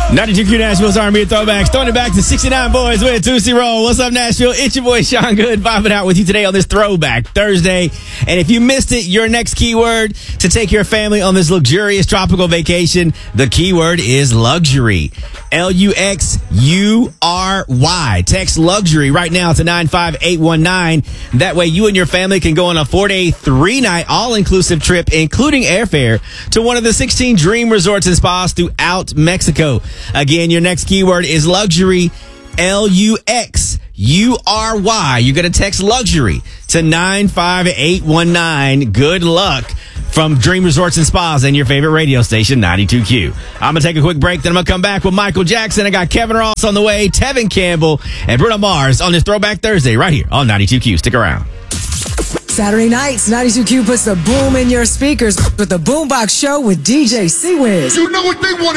92Q Nashville's Army of Throwbacks, throwing it back to 69 Boys with Tootsie Roll. What's up, Nashville? It's your boy, Sean Good, vibing out with you today on this Throwback Thursday. And if you missed it, your next keyword to take your family on this luxurious tropical vacation, the keyword is luxury. Luxury. Text luxury right now to 95819. That way you and your family can go on a 4-day, 3-night, all-inclusive trip, including airfare, to one of the 16 dream resorts and spas throughout Mexico. Again, your next keyword is luxury. Luxury. You're going to text luxury to 95819. Good luck from Dream Resorts and Spas and your favorite radio station, 92Q. I'm going to take a quick break, then I'm going to come back with Michael Jackson. I got Kevin Ross on the way, Tevin Campbell, and Bruno Mars on this Throwback Thursday right here on 92Q. Stick around. Saturday nights, 92Q puts the boom in your speakers with the Boombox Show with DJ C-Wiz. You know what they want.